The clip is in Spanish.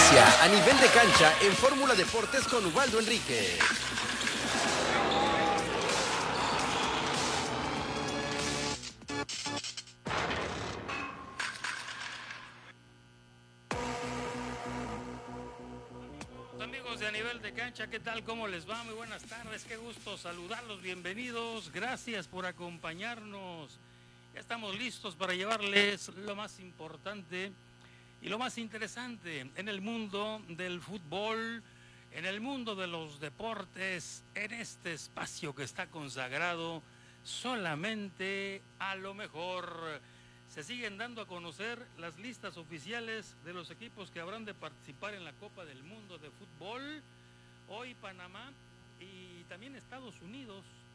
Inicia a nivel de cancha en Fórmula Deportes con Ubaldo Enríquez. Amigos de A Nivel de Cancha, ¿qué tal? ¿Cómo les va? Muy buenas tardes, qué gusto saludarlos, bienvenidos, gracias por acompañarnos. Ya estamos listos para llevarles lo más importante y lo más interesante en el mundo del fútbol, en el mundo de los deportes, en este espacio que está consagrado solamente a lo mejor. Se siguen dando a conocer las listas oficiales de los equipos que habrán de participar en la Copa del Mundo de Fútbol. Hoy Panamá y también Estados Unidos